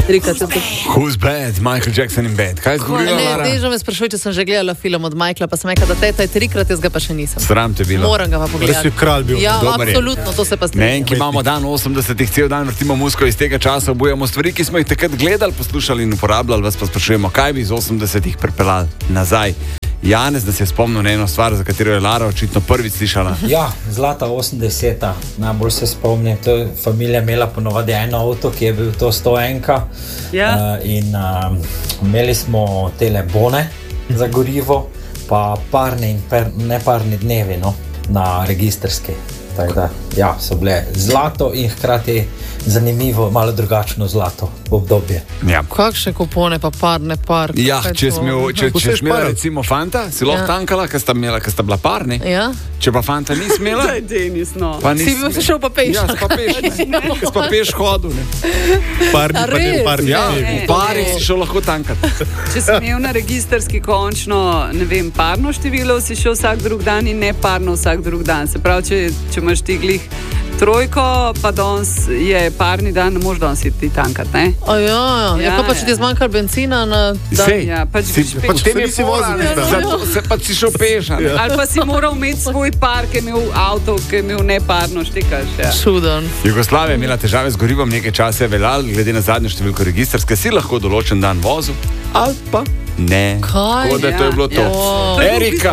Trikrat je zgodilo. Who's bad? Michael Jackson in bad. Kaj je zgodilo, Lara? Ne, dežo me sprašuje, če sem že gledala film od Michaela, pa sem rekla, da teta je 3 krat, jaz ga pa še nisem. Sram te bilo. Moram ga pa pogledati. Res je kralj bil. Ja, Dober je. absolutno, to se pa strinjam. Ne, ki imamo dan 80-ih, cel dan vrtimo muziko iz tega časa, obujamo stvari, ki smo jih takrat gledali, poslušali in uporabljali, vas pa sprašujemo, kaj bi iz 80-ih pripeljali nazaj. Janez, da se je spomnil na eno stvar, za katero je Lara očitno prvič slišala. Ja, zlata 80-ta, najbolj se spomnim. To je familija imela ponovadi eno avto, ki je bil to 101-ka. Ja. Imeli smo tele bone za gorivo, pa parni in neparni dnevi, no, na registrski. Tako da, ja, so bile zlato in hkrati zanimivo, malo drugačno zlato obdobje. Ja. Kakšne kupone, pa parne par. Ja, kaj če to? si imela recimo fanta, si lahko tankala, ker sta bila parni. Ja. Če pa fanta nisi imela, Daj, Denis, no. pa Si bil se šel pa peš. Ja, s pa peš hodil. Ne. Parni, pa ne res? parni. Ja, Ne. pari si šel lahko tankati. Če si imel na registrski končno, ne vem, parno število, si šel vsak drug dan in ne parno vsak drug dan. Se pravi, če imaš ti glih trojko, pa danes je parni dan, ne moreš danes iti tankati, ne? Ja, pa če ti zmanjka benzina na dan. Sej, Ja, pač greš peš. Pač te nisi vozil. zato se pa si šel peš. Ja. Ali pa si moral imeti svoj par, ki je imel avto, ki je imel neparno štikaš. Ja. Čuden. Jugoslavija je imela težave z gorivom, nekaj časa je veljal, glede na zadnjo številko registrske, si lahko določen dan vozil, ali pa ne. Kaj? Tako da to je bilo to. Ja. Erika,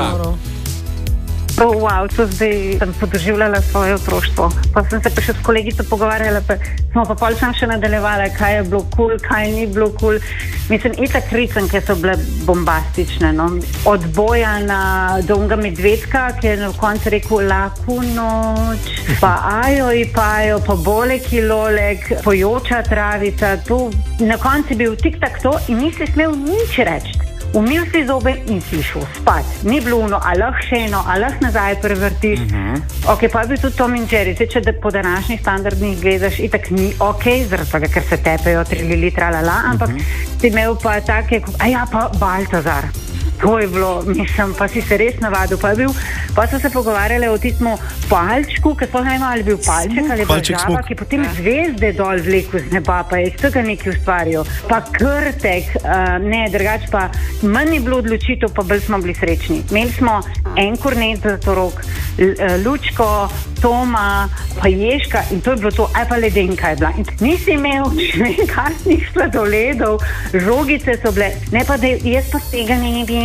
V avtu zdaj sem podoživljala svoje otroštvo. Pa sem se pa še s kolegico pogovarjala, pa smo pa pol sam še nadaljevali, kaj je bilo kul, kaj ni bilo kul. Mislim, itak ricanke so bile bombastične, no. Od Bojana do unga medvedka, ki je na koncu rekel laku noč, pa ajo i pajo, pa bolek i lolek, pojoča travica, to na koncu je bil tik-tak to in nisi smel nič reči. Umil si zobe in si šel spat. Ni bilo ono, a lahko še eno, a lahko nazaj prevrtiš. Ok, pa je bil tudi Tom in Jerry. Zdaj, če po današnjih standardnih gledaš, itak ni ok, zaradi tega, ker se tepejo 3 litra, ampak si imel pa take, a ja, pa Baltazar. To je bilo, mislim, pa si se res navadil. Pa so se pogovarjali o tistem palčku, ker sploh ne vem, ali je bil palček ali je bila Palček žaba, smuk. ki potem zvezde dol vleku z neba, pa je iz tega nekaj ustvaril. Pa krtek, ne, drugače pa manj je bilo odločitev, pa bolj smo bili srečni. Imeli smo en kornet za Zlatorog, Lučko, Toma, pa Ježka in to je bilo to, aj pa Ledenka je bila. In nisi imel kasnih sladoledov, žogice so bile, ne pa da jaz pa tega ne bi,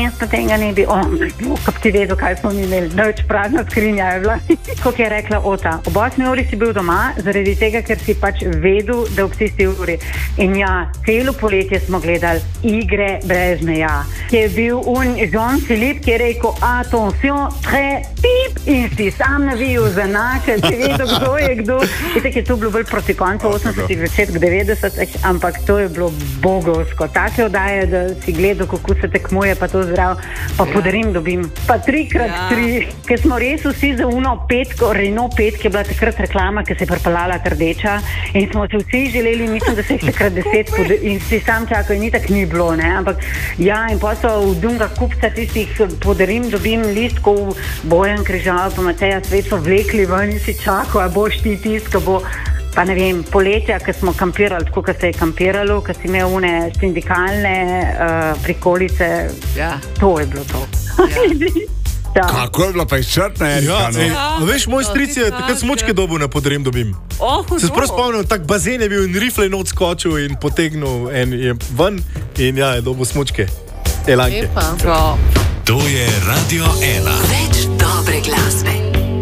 kak ti vedo, kaj smo mi imeli, noč prazna skrinja je bila. Kot je rekla Ota, ob 8 uri si bil doma, zaradi tega, ker si pač vedel, da ob 6 uri. In ja, celo poletje smo gledali Igre brez meja. Ki je bil Jean-Philippe, ki je rekel, attention, très pip, in si sam navijal za nače, si vedel, kdo je kdo. In tako je to bilo bolj proti koncu 80-ih, začetek 90-ih, ampak to je bilo bogovsko. Take oddaje, da si gledal, kako se tekmuje, pa to zdrav, pa podarim dobim. Pa 3x3, ker smo res vsi za uno petko, Renault 5, ki je bila takrat reklama, ki se je pripeljala rdeča in smo se vsi želeli, mislim, da se jih takrat 10 in si sam čakal in itak ni bilo, ne, ampak ja, in pa so v dunga kupca tistih podarim dobim listkov, Bojan Križal, pa Mateja Svet so vlekli ven in si čakal, a boš ti tiska, bo pa ne vem, poletja, ko smo kampirali, tako kot se je kampiralo, ko si imel une sindikalne prikolice, Ja. to je bilo to. Da. kako je bila pa izčrpna, Erika? Ja, veš, moj stric je takrat smočke dobil na podrem dobim. Se sprav spomnim, tak bazen je bil in rifle not skočil in potegnil en je ven in ja, je dobil smočke. Elanke. Lepa. To je Radio 1. Več dobre glasbe.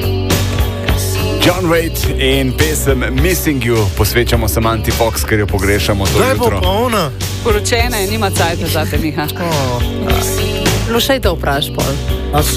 John Waite in pesem Missing You posvečamo Samantha Fox, ker jo pogrešamo to Kaj bo jutro. pa ona? Poročena je, nima cajta zate, Miha. Lušej te vpraš, pol. A so